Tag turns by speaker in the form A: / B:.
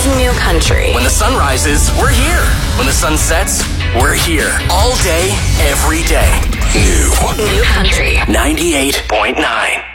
A: is New Country.
B: When the sun rises, we're here. When the sun sets, we're here. All day, every day. New
A: Country.
B: 98.9.